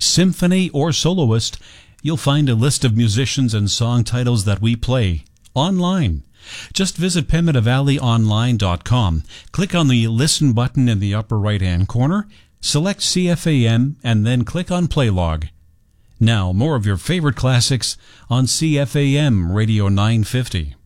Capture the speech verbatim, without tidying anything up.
symphony, or soloist, you'll find a list of musicians and song titles that we play online. Just visit pemmitte valley online dot com, click on the Listen button in the upper right-hand corner, select C F A M, and then click on Play Log. Now, more of your favorite classics on C F A M Radio nine fifty.